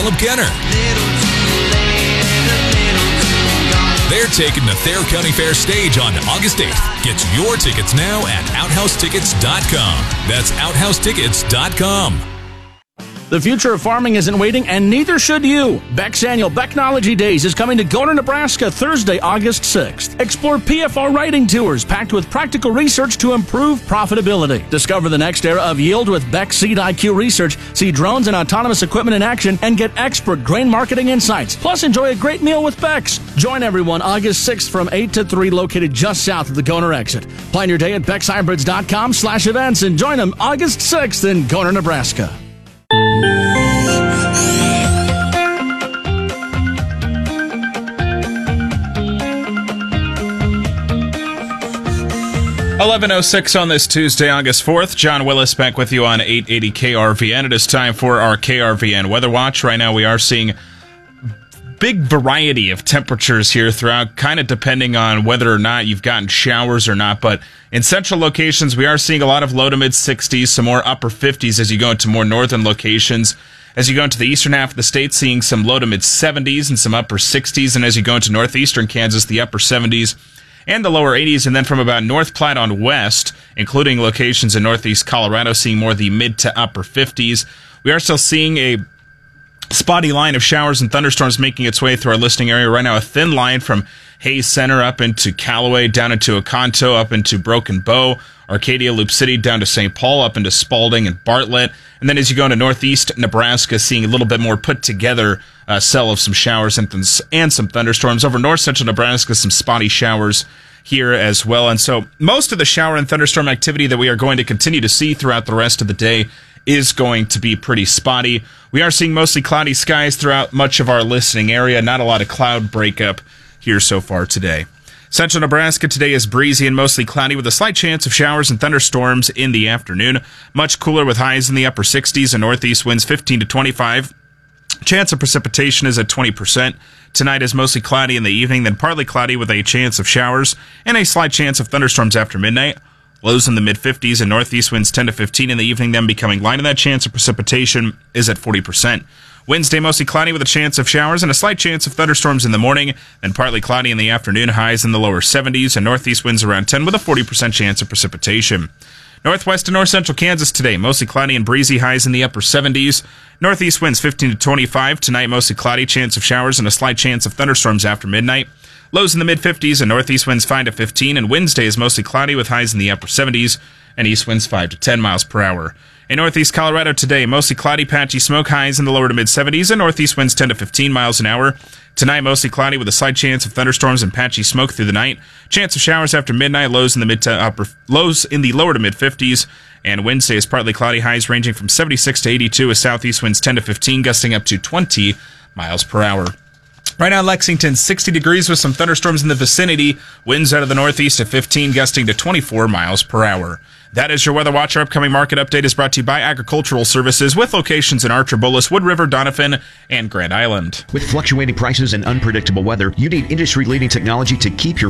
Caleb Kenner. They're taking the Thayer County Fair stage on August 8th. Get your tickets now at OutHouseTickets.com. That's OutHouseTickets.com. The future of farming isn't waiting, and neither should you. Beck's annual Becknology Days is coming to Goner, Nebraska, Thursday, August 6th. Explore PFR writing tours packed with practical research to improve profitability. Discover the next era of yield with Beck's Seed IQ research, see drones and autonomous equipment in action, and get expert grain marketing insights. Plus, enjoy a great meal with Beck's. Join everyone August 6th from 8 to 3, located just south of the Goner exit. Plan your day at BecksHybrids.com/events and join them August 6th in Goner, Nebraska. 11:06 on this Tuesday, August 4th. John Willis back with you on 880 KRVN. It is time for our KRVN Weather Watch. Right now we are seeing big variety of temperatures here throughout, kind of depending on whether or not you've gotten showers or not. But in central locations, we are seeing a lot of low to mid 60s, some more upper 50s as you go into more northern locations. As you go into the eastern half of the state, seeing some low to mid 70s and some upper 60s. And as you go into northeastern Kansas, the upper 70s and the lower 80s. And then from about North Platte on west, including locations in northeast Colorado, seeing more the mid to upper 50s. We are still seeing a spotty line of showers and thunderstorms making its way through our listening area right now. A thin line from Hayes Center up into Callaway, down into Oconto, up into Broken Bow, Arcadia, Loop City, down to St. Paul, up into Spalding and Bartlett. And then as you go into northeast Nebraska, seeing a little bit more put together cell of some showers and some thunderstorms. Over north central Nebraska, some spotty showers here as well. And so most of the shower and thunderstorm activity that we are going to continue to see throughout the rest of the day is going to be pretty spotty. We are seeing mostly cloudy skies throughout much of our listening area. Not a lot of cloud breakup here so far today. Central Nebraska today is breezy and mostly cloudy with a slight chance of showers and thunderstorms in the afternoon. Much cooler with highs in the upper 60s and northeast winds 15 to 25. Chance of precipitation is at 20%. Tonight is mostly cloudy in the evening, then partly cloudy with a chance of showers and a slight chance of thunderstorms after midnight. Lows in the mid-50s and northeast winds 10 to 15 in the evening, then becoming light, and that chance of precipitation is at 40%. Wednesday, mostly cloudy with a chance of showers and a slight chance of thunderstorms in the morning, then partly cloudy in the afternoon, highs in the lower 70s, and northeast winds around 10 with a 40% chance of precipitation. Northwest and north central Kansas today, mostly cloudy and breezy, highs in the upper 70s. Northeast winds 15 to 25. Tonight, mostly cloudy, chance of showers and a slight chance of thunderstorms after midnight. Lows in the mid-50s and northeast winds 5 to 15. And Wednesday is mostly cloudy with highs in the upper 70s and east winds 5 to 10 miles per hour. In northeast Colorado today, mostly cloudy, patchy smoke, highs in the lower to mid-70s and northeast winds 10 to 15 miles an hour. Tonight, mostly cloudy with a slight chance of thunderstorms and patchy smoke through the night. Chance of showers after midnight, lows in the lower to mid-50s. And Wednesday is partly cloudy, highs ranging from 76 to 82 with southeast winds 10 to 15, gusting up to 20 miles per hour. Right now, Lexington, 60 degrees with some thunderstorms in the vicinity. Winds out of the northeast at 15, gusting to 24 miles per hour. That is your Weather Watch. Our upcoming market update is brought to you by Agricultural Services with locations in Archer-Bullis, Wood River, Doniphan, and Grand Island. With fluctuating prices and unpredictable weather, you need industry-leading technology to keep your